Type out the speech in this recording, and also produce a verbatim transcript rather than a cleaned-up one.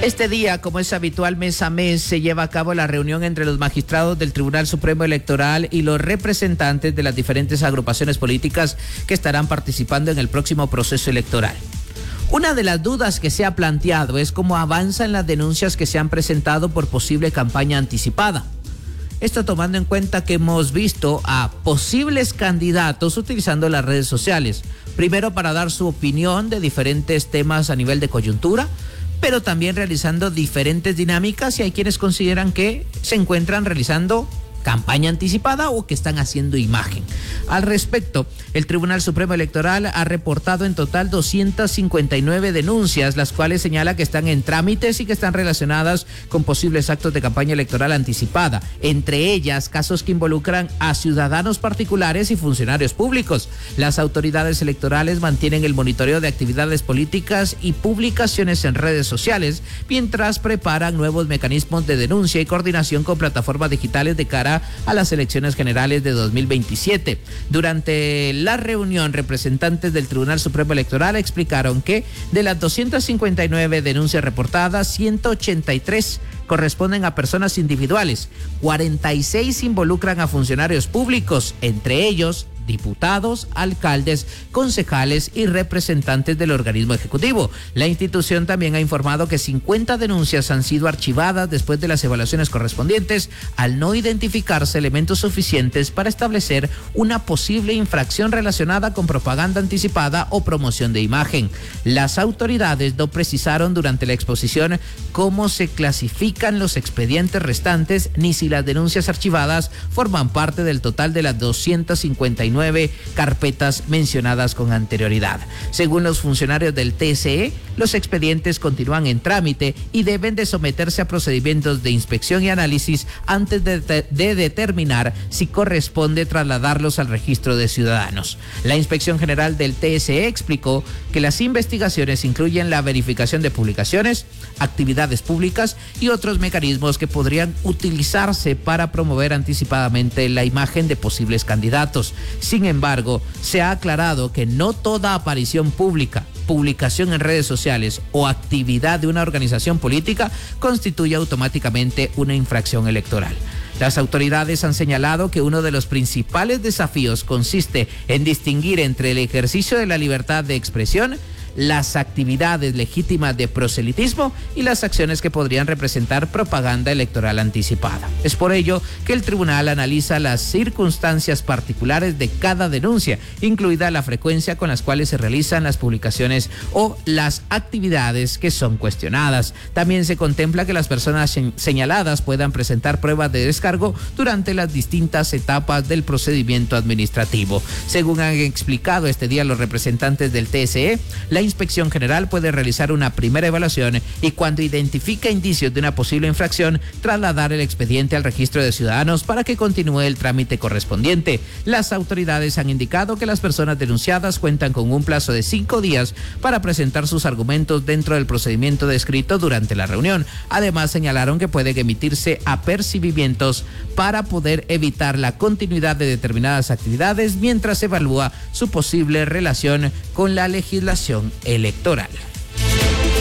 Este día, como es habitual mes a mes, se lleva a cabo la reunión entre los magistrados del Tribunal Supremo Electoral y los representantes de las diferentes agrupaciones políticas que estarán participando en el próximo proceso electoral. Una de las dudas que se ha planteado es cómo avanzan las denuncias que se han presentado por posible campaña anticipada. Esto tomando en cuenta que hemos visto a posibles candidatos utilizando las redes sociales, primero para dar su opinión de diferentes temas a nivel de coyuntura, pero también realizando diferentes dinámicas, y hay quienes consideran que se encuentran realizando campaña anticipada o que están haciendo imagen. Al respecto, el Tribunal Supremo Electoral ha reportado en total doscientas cincuenta y nueve denuncias, las cuales señala que están en trámites y que están relacionadas con posibles actos de campaña electoral anticipada, entre ellas casos que involucran a ciudadanos particulares y funcionarios públicos. Las autoridades electorales mantienen el monitoreo de actividades políticas y publicaciones en redes sociales, mientras preparan nuevos mecanismos de denuncia y coordinación con plataformas digitales de cara a las elecciones generales de dos mil veintisiete. Durante la reunión, representantes del Tribunal Supremo Electoral explicaron que de las doscientas cincuenta y nueve denuncias reportadas, ciento ochenta y tres corresponden a personas individuales, cuarenta y seis involucran a funcionarios públicos, entre ellos diputados, alcaldes, concejales y representantes del organismo ejecutivo. La institución también ha informado que cincuenta denuncias han sido archivadas después de las evaluaciones correspondientes, al no identificarse elementos suficientes para establecer una posible infracción relacionada con propaganda anticipada o promoción de imagen. Las autoridades no precisaron durante la exposición cómo se clasifican los expedientes restantes ni si las denuncias archivadas forman parte del total de las doscientas cincuenta y nueve carpetas mencionadas con anterioridad. Según los funcionarios del T S E, los expedientes continúan en trámite y deben de someterse a procedimientos de inspección y análisis antes de, de, de determinar si corresponde trasladarlos al registro de ciudadanos. La Inspección General del T S E explicó que las investigaciones incluyen la verificación de publicaciones, actividades públicas y otros mecanismos que podrían utilizarse para promover anticipadamente la imagen de posibles candidatos. Sin embargo, se ha aclarado que no toda aparición pública, publicación en redes sociales o actividad de una organización política constituye automáticamente una infracción electoral. Las autoridades han señalado que uno de los principales desafíos consiste en distinguir entre el ejercicio de la libertad de expresión, las actividades legítimas de proselitismo y las acciones que podrían representar propaganda electoral anticipada. Es por ello que el tribunal analiza las circunstancias particulares de cada denuncia, incluida la frecuencia con las cuales se realizan las publicaciones o las actividades que son cuestionadas. También se contempla que las personas señaladas puedan presentar pruebas de descargo durante las distintas etapas del procedimiento administrativo. Según han explicado este día los representantes del T S E, la Inspección General puede realizar una primera evaluación y, cuando identifica indicios de una posible infracción, trasladar el expediente al registro de ciudadanos para que continúe el trámite correspondiente. Las autoridades han indicado que las personas denunciadas cuentan con un plazo de cinco días para presentar sus argumentos dentro del procedimiento descrito durante la reunión. Además, señalaron que pueden emitirse apercibimientos para poder evitar la continuidad de determinadas actividades mientras se evalúa su posible relación con la legislación electoral.